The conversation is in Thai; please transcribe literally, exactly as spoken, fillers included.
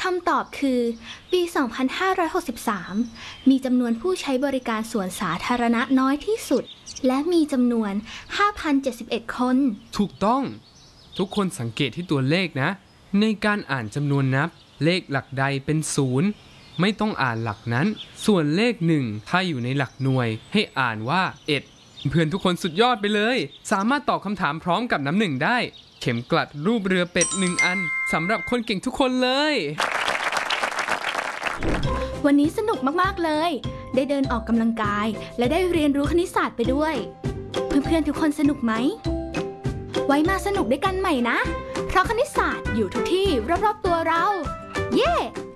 คำตอบคือปี สองพันห้าร้อยหกสิบสาม มีจำนวนผู้ใช้บริการสวนสาธารณะน้อยที่สุดและมีจำนวน ห้าพันเจ็ดสิบเอ็ด คนถูกต้องทุกคนสังเกตที่ตัวเลขนะในการอ่านจำนวนนับเลขหลักใดเป็นศูนย์ไม่ต้องอ่านหลักนั้นส่วนเลขหนึ่งถ้าอยู่ในหลักหน่วยให้อ่านว่าเอ็ดเพื่อนทุกคนสุดยอดไปเลยสามารถตอบคำถามพร้อมกับน้ำหนึ่งได้เข็มกลัดรูปเรือเป็ดหนึ่งอันสำหรับคนเก่งทุกคนเลยวันนี้สนุกมากๆเลยได้เดินออกกำลังกายและได้เรียนรู้คณิตศาสตร์ไปด้วยเพื่อนๆทุกคนสนุกไหมไว้มาสนุกด้วยกันใหม่นะเพราะคณิตศาสตร์อยู่ทุกที่รอบๆตัวเราเย้